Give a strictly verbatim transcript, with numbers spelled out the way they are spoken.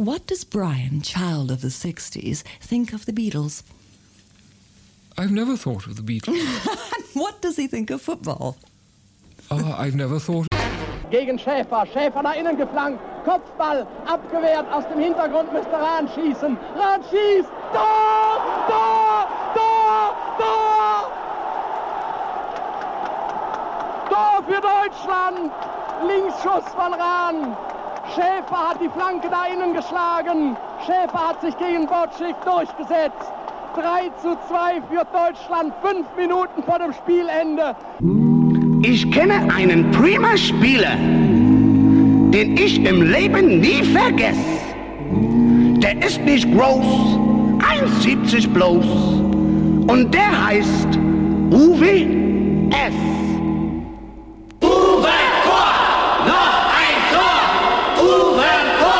What does Brian, child of the sixties, think of the Beatles? I've never thought of the Beatles. What does he think of football? Oh, I've never thought... Gegen Schäfer, Schäfer nach innen geflankt, Kopfball, abgewehrt, aus dem Hintergrund müsste Rahn schießen. Rahn schießt, Tor, Tor, Tor, Tor! Tor für Deutschland, Linksschuss von Rahn. Schäfer hat die Flanke da innen geschlagen, Schäfer hat sich gegen Bocik durchgesetzt. drei zu zwei für Deutschland, fünf Minuten vor dem Spielende. Ich kenne einen prima Spieler, den ich im Leben nie vergesse. Der ist nicht groß, eins siebzig bloß, und der heißt Uwe S.